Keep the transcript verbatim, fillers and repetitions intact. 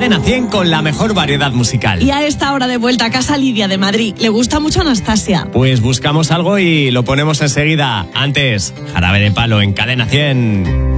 Cadena cien con la mejor variedad musical. Y a esta hora de vuelta a casa, Lidia de Madrid. Le gusta mucho Anastasia. Pues buscamos algo y lo ponemos enseguida. Antes, Jarabe de Palo en Cadena cien.